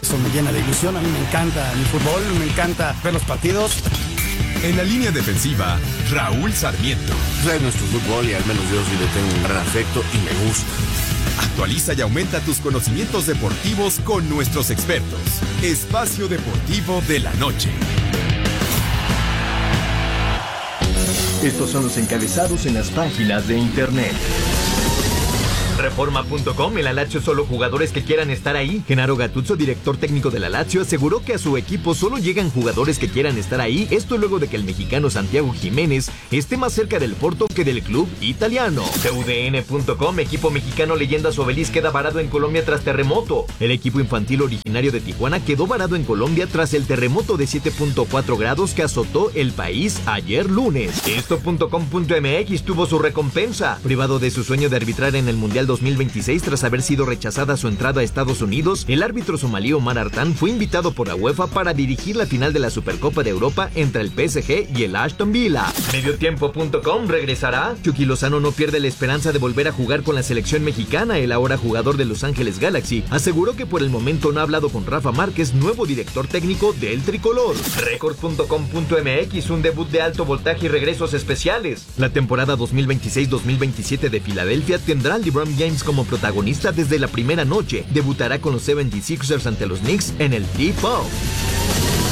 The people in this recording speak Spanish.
Eso me llena de ilusión. A mí me encanta el fútbol, me encanta ver los partidos. En la línea defensiva, Raúl Sarmiento. Es nuestro fútbol y al menos yo sí le tengo un gran afecto y me gusta. Actualiza y aumenta tus conocimientos deportivos con nuestros expertos. Espacio Deportivo de la Noche. Estos son los encabezados en las páginas de internet. Reforma.com, el Lazio solo jugadores que quieran estar ahí. Gennaro Gattuso, director técnico de la Lazio, aseguró que a su equipo solo llegan jugadores que quieran estar ahí. Esto luego de que el mexicano Santiago Jiménez esté más cerca del Porto que del club italiano. TUDN.com, equipo mexicano Leyendas Obelis queda varado en Colombia tras terremoto. El equipo infantil originario de Tijuana quedó varado en Colombia tras el terremoto de 7.4 grados que azotó el país ayer lunes. Esto.com.mx tuvo su recompensa. Privado de su sueño de arbitrar en el Mundial 2026 tras haber sido rechazada su entrada a Estados Unidos, el árbitro somalí Omar Artan fue invitado por la UEFA para dirigir la final de la Supercopa de Europa entre el PSG y el Aston Villa. Mediotiempo.com, ¿regresará? Chucky Lozano no pierde la esperanza de volver a jugar con la selección mexicana. El ahora jugador de Los Ángeles Galaxy aseguró que por el momento no ha hablado con Rafa Márquez, nuevo director técnico del tricolor. Record.com.mx, un debut de alto voltaje y regresos especiales. La temporada 2026-2027 de Filadelfia tendrá a LeBron James como protagonista desde la primera noche. Debutará con los 76ers ante los Knicks en el T-Ball.